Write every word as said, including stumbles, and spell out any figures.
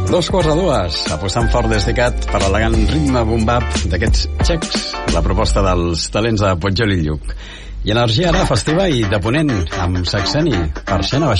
Dos quarts de dues, apostant fort des de Cat per l'elegant ritme boom-bap d'aquests txecs, la proposta dels talents de Pujol i Lluc. I energia ara festiva i de ponent, amb Saxeni, persiana baixant.